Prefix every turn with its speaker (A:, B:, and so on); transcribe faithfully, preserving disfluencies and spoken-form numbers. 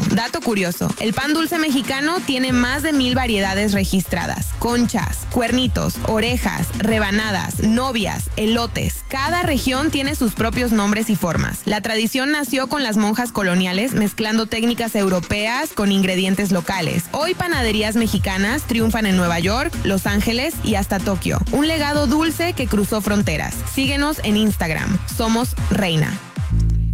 A: Dato curioso, el pan dulce mexicano tiene más de mil variedades registradas. Conchas, cuernitos, orejas, rebanadas, novias, elotes. Cada región tiene sus propios nombres y formas. La tradición nació con las monjas coloniales mezclando técnicas europeas con ingredientes locales. Hoy panaderías mexicanas triunfan en Nueva York, Los Ángeles y hasta Tokio. Un legado dulce que cruzó fronteras. Síguenos en Instagram. Somos Reina.